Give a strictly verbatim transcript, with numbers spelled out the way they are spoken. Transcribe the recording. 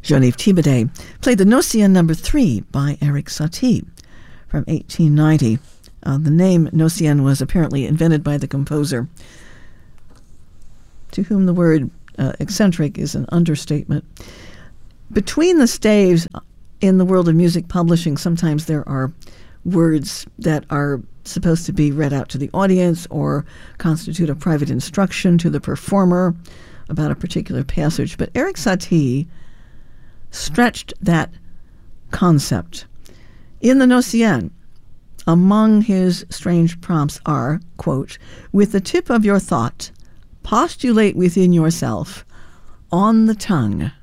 Genevieve Thibaudet played the Nocien number three by Erik Satie from eighteen ninety. Uh, the name Nocien was apparently invented by the composer, to whom the word uh, eccentric is an understatement. Between the staves in the world of music publishing, sometimes there are words that are supposed to be read out to the audience or constitute a private instruction to the performer about a particular passage. But Erik Satie stretched that concept. In the Nocien, among his strange prompts are, quote, "With the tip of your thought, postulate within yourself, on the tongue,